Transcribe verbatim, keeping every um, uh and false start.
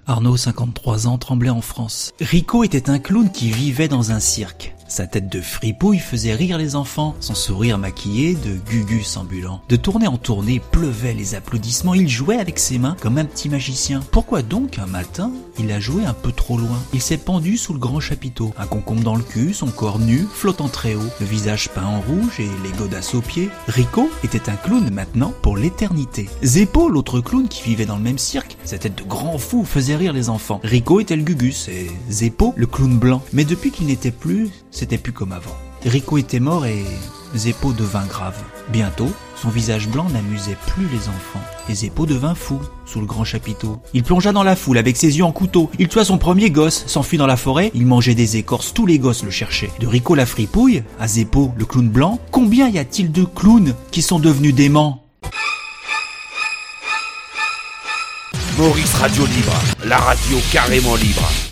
Arnaud, cinquante-trois ans, tremblait en France. Rico était un clown qui vivait dans un cirque. Sa tête de fripouille faisait rire les enfants, son sourire maquillé de gugus ambulant. De tournée en tournée, pleuvaient les applaudissements, il jouait avec ses mains comme un petit magicien. Pourquoi donc, un matin, il a joué un peu trop loin? Il s'est pendu sous le grand chapiteau, un concombre dans le cul, son corps nu, flottant très haut, le visage peint en rouge et les godasses aux pieds. Rico était un clown maintenant pour l'éternité. Zeppo, l'autre clown qui vivait dans le même cirque, sa tête de grand fou faisait rire les enfants. Rico était le gugus et Zeppo, le clown blanc. Mais depuis qu'il n'était plus, c'était plus comme avant. Rico était mort et Zeppo devint grave. Bientôt, son visage blanc n'amusait plus les enfants. Et Zeppo devint fou, sous le grand chapiteau. Il plongea dans la foule avec ses yeux en couteau. Il tua son premier gosse, s'enfuit dans la forêt. Il mangeait des écorces, tous les gosses le cherchaient. De Rico la fripouille à Zeppo, le clown blanc, combien y a-t-il de clowns qui sont devenus déments? Maurice Radio Libre, la radio carrément libre.